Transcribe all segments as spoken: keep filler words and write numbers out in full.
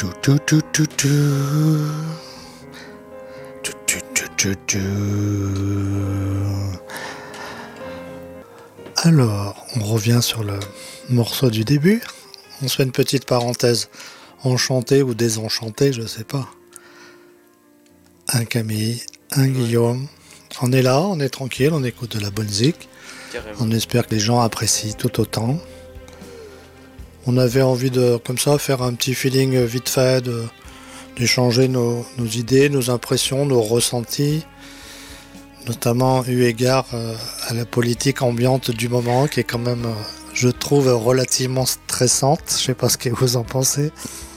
tout, tout, tout, tout, tout. Tout, tout, tout, tout, tout. Alors, on revient sur le morceau du début. On se fait une petite parenthèse. Enchantée ou désenchantée, je sais pas. Un Camille, un Guillaume. On est là, on est tranquille, on écoute de la bonne musique. Carrément. On espère que les gens apprécient tout autant. On avait envie de, comme ça, faire un petit feeling vite fait, de, d'échanger nos, nos idées, nos impressions, nos ressentis, notamment eu égard euh, à la politique ambiante du moment, qui est quand même, euh, je trouve, relativement stressante. Je sais pas ce que vous en pensez.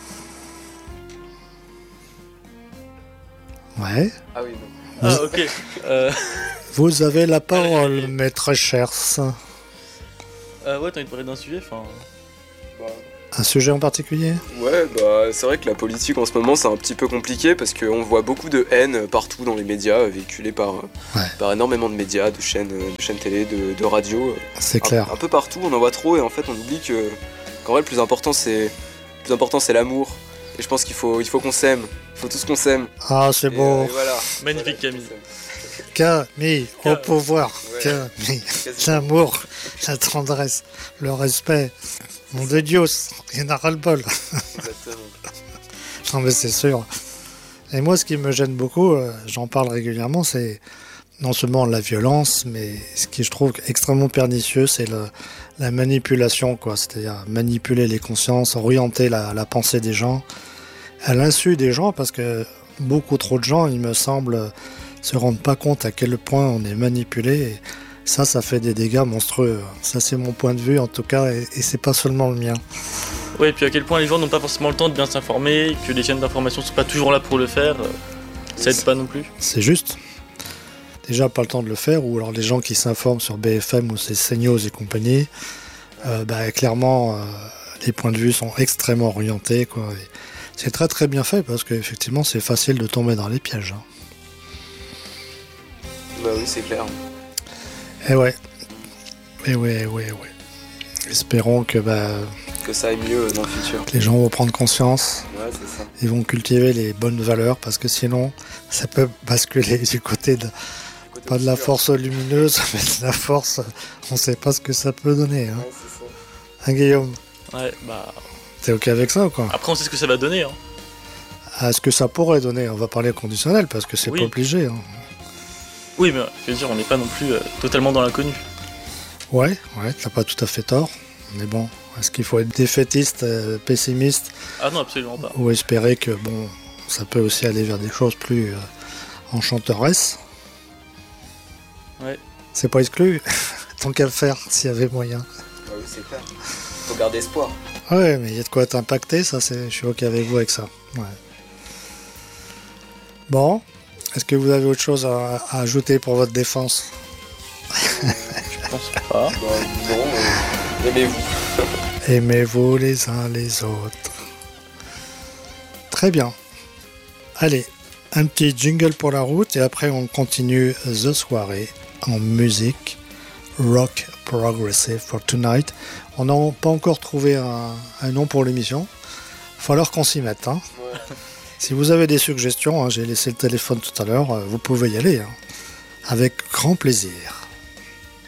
Ouais. Ah oui, non. Ah, ok. Euh... Vous avez la parole, maître Chers. Euh, ouais, t'as envie de parler d'un sujet, enfin... Bah, Un sujet en particulier ? ouais, bah c'est vrai que la politique en ce moment c'est un petit peu compliqué parce qu'on voit beaucoup de haine partout dans les médias, véhiculée par, Ouais. par énormément de médias, de chaînes, de chaînes télé, de, de radio. C'est Un, clair. un peu partout, on en voit trop et en fait on oublie que qu'en vrai le plus important c'est le plus important c'est l'amour. Et je pense qu'il faut, il faut qu'on s'aime, il faut tous qu'on s'aime. Ah, c'est Et, beau. euh, et voilà. Magnifique, Voilà, Camille. Camille, au Camille. pouvoir. Ouais. Camille, Quasiment. l'amour, la tendresse, le respect. Mon de Dieu, il y en a ras-le-bol. Exactement. Non, mais c'est sûr. Et moi, ce qui me gêne beaucoup, euh, j'en parle régulièrement, c'est non seulement la violence, mais ce qui je trouve extrêmement pernicieux, c'est le, la manipulation, quoi. C'est-à-dire manipuler les consciences, orienter la, la pensée des gens à l'insu des gens, parce que beaucoup trop de gens, il me semble, se rendent pas compte à quel point on est manipulé. Et ça, ça fait des dégâts monstrueux. Ça, c'est mon point de vue, en tout cas, et, et c'est pas seulement le mien. Ouais, et puis à quel point les gens n'ont pas forcément le temps de bien s'informer, que les chaînes d'information sont pas toujours là pour le faire, euh, ça aide pas non plus. C'est juste. Déjà, pas le temps de le faire, ou alors les gens qui s'informent sur B F M ou c'est CNews et compagnie, euh, bah, clairement, euh, les points de vue sont extrêmement orientés, quoi. Et c'est très très bien fait, parce qu'effectivement, c'est facile de tomber dans les pièges. Hein. Bah oui, c'est clair. Et ouais. Et ouais, ouais, ouais. Espérons que bah, Que ça aille mieux dans le futur. les gens vont prendre conscience, Ouais, c'est ça. ils vont cultiver les bonnes valeurs, parce que sinon, ça peut basculer du côté de, Côté pas de la obscur. force lumineuse, mais de la force, on sait pas ce que ça peut donner. Hein, Ouais, c'est ça. hein Guillaume, Ouais, bah... t'es ok avec ça ou quoi? Après, on sait ce que ça va donner, hein. À ce que ça pourrait donner, on va parler conditionnel, parce que c'est Oui. pas obligé. Hein. Oui, mais je veux dire, on n'est pas non plus euh, totalement dans l'inconnu. Ouais, ouais, t'as pas tout à fait tort. Mais bon, est-ce qu'il faut être défaitiste, euh, pessimiste, Ah non, absolument pas. ou espérer que bon, ça peut aussi aller vers des choses plus euh, enchanteresses? Ouais. C'est pas exclu. Tant qu'à faire, s'il y avait moyen. Bah oui, c'est clair. Faut garder espoir. Ouais, mais il y a de quoi t'impacter, ça, c'est, je suis ok avec vous avec ça. Ouais. Bon, est-ce que vous avez autre chose à, à ajouter pour votre défense? Je pense pas. Bah non, euh, aimez-vous. Aimez-vous les uns les autres. Très bien. Allez, un petit jingle pour la route et après on continue the soirée en musique rock progressive for tonight. On n'a pas encore trouvé un, un nom pour l'émission. Il va falloir qu'on s'y mette. Hein. Ouais. Si vous avez des suggestions, hein, j'ai laissé le téléphone tout à l'heure, euh, vous pouvez y aller. Hein, avec grand plaisir.